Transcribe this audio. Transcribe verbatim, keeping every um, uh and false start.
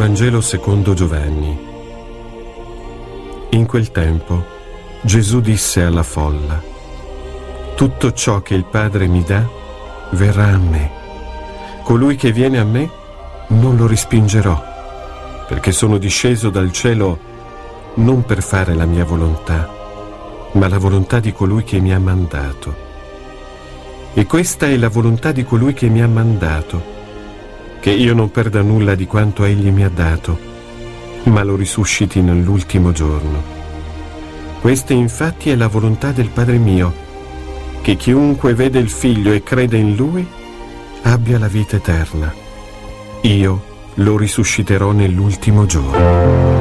Vangelo secondo Giovanni. In quel tempo Gesù disse alla folla: tutto ciò che il Padre mi dà verrà a me. Colui che viene a me non lo respingerò, perché sono disceso dal cielo non per fare la mia volontà, ma la volontà di colui che mi ha mandato. E questa è la volontà di colui che mi ha mandato, che io non perda nulla di quanto egli mi ha dato, ma lo risusciti nell'ultimo giorno. Questa infatti è la volontà del Padre mio, che chiunque vede il Figlio e crede in Lui abbia la vita eterna. Io lo risusciterò nell'ultimo giorno.